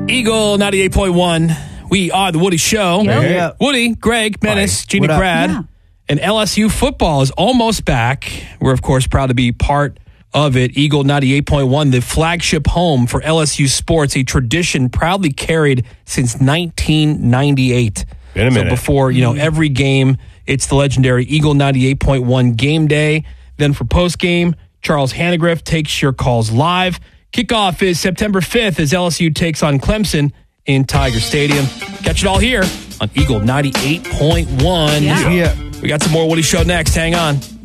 Eagle 98.1. We are the Woody Show. Yeah. Woody, Greg, Menace, Gina What up? Crad, Yeah. and LSU football is almost back. We're, of course, proud to be part of it. Eagle 98.1, the flagship home for LSU sports, a tradition proudly carried since 1998. Wait a minute. So before, every game, it's the legendary Eagle 98.1 game day. Then for post-game, Charles Hannegriff takes your calls live. Kickoff is September 5th as LSU takes on Clemson in Tiger Stadium. Catch it all here on Eagle 98.1. Yeah. Yeah. We got some more Woody Show next. Hang on.